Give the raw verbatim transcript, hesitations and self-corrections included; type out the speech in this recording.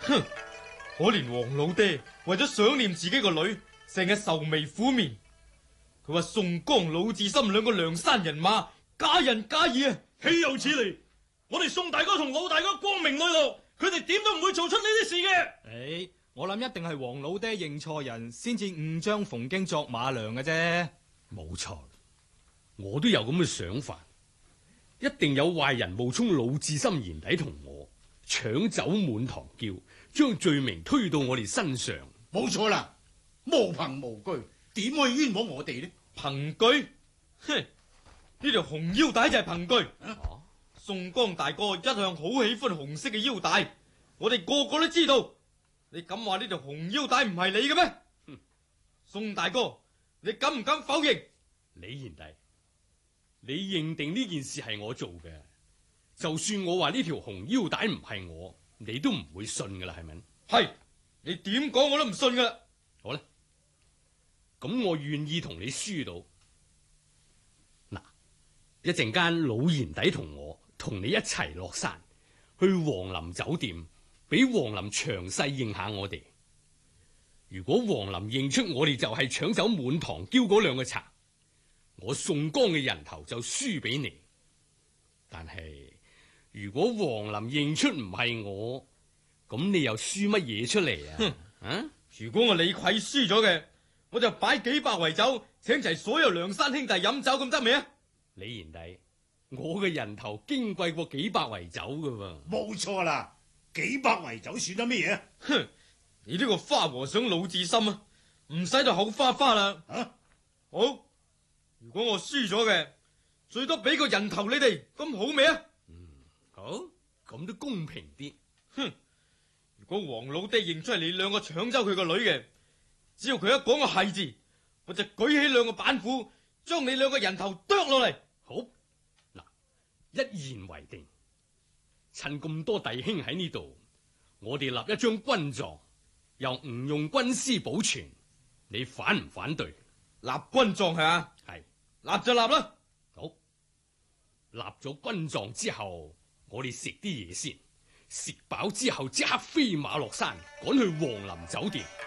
哼，可憐黃老爹為咗想念自己個女，成日愁眉苦面。佢話宋江、魯智深兩個梁山人馬嫁人嫁義啊， 豈有此理！我哋宋大哥同魯大哥光明磊落，佢哋點都唔會做出呢啲事嘅。 誒，我諗一定係黃老爹認錯人，先至誤將馮京作馬娘嘅啫。 冇錯，我都有咁嘅想法，一定有壞人冒充魯智深賢弟同我搶走滿堂轎，將罪名推到我哋身上。 冇錯啦，無憑無據，點可以冤枉我哋呢？ 憑據？哼，呢條紅腰帶就係憑據。啊，宋江大哥一向好喜歡紅色嘅腰帶，我哋個個都知道。你敢話呢條紅腰帶唔係你嘅咩？ 哼， 宋大哥，你敢唔敢否認？ 李賢弟，你認定呢件事係我做嘅，就算我話呢條紅腰帶唔係我，你都唔會信噶啦，係咪？ 係，你點講我都唔信噶啦。 好啦，咁我願意同你輸到。嗱，一陣間老賢弟同我同你一齊落山，去皇林酒店，俾皇林詳細認下我哋。如果皇林認出我哋就係搶走滿堂轎嗰兩個賊，我宋江嘅人頭就輸俾你。但係如果皇林認出唔係我，咁你又輸乜嘢出嚟啊？ 哼， 啊？ 如果我李逵輸咗嘅，我就擺幾百圍酒，請齊所有梁山兄弟飲酒，咁得未啊？ 李賢弟，我嘅人頭矜貴過幾百圍酒噶喎。 冇錯啦，幾百圍酒算得咩嘢？ 哼，你呢個花和尚魯智深啊，唔使到口花花啦。 啊， 好，如果我輸咗嘅，最多俾個人頭你哋，咁好未啊？ 嗯，好，咁都公平啲。 哼，如果黃老爹認出係你兩個搶走佢個女嘅，只要佢一講個係字，我就舉起兩個板斧，將你兩個人頭剁落嚟。 好，嗱，一言為定。趁咁多弟兄喺呢度，我哋立一張軍狀，由吳用軍師保存，你反唔反對？ 立軍狀係嘛？ 係， 立就立啦。 好，立咗軍狀之後，我哋食啲嘢先，食飽之後即刻飛馬落山，趕去皇林酒店。